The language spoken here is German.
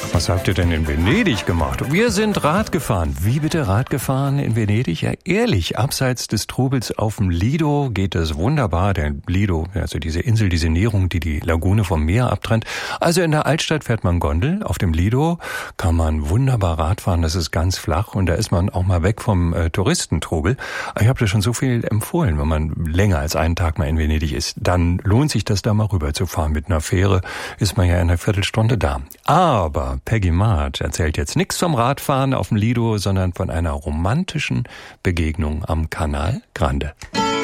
Was habt ihr denn in Venedig gemacht? Wir sind Rad gefahren. Wie bitte Rad gefahren in Venedig? Ja, ehrlich, abseits des Trubels auf dem Lido geht es wunderbar. Der Lido, also diese Insel, diese Nährung, die die Lagune vom Meer abtrennt. Also in der Altstadt fährt man Gondel. Auf dem Lido kann man wunderbar Rad fahren. Das ist ganz flach und da ist man auch mal weg vom Touristentrubel. Ich habe das schon so viel empfohlen, wenn man länger als einen Tag mal in Venedig ist. Dann lohnt sich das, da mal rüber zu fahren. Mit einer Fähre ist man ja in einer Viertelstunde da. Aber Peggy Maat erzählt jetzt nichts vom Radfahren auf dem Lido, sondern von einer romantischen Begegnung am Canal Grande.